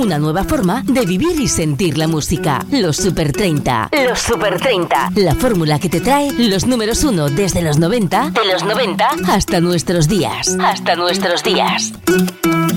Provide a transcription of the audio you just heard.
una nueva forma de vivir y sentir la música. Los Super 30. Los Super 30. La fórmula que te trae los números 1 desde los 90, de los 90 hasta nuestros días. Hasta nuestros días.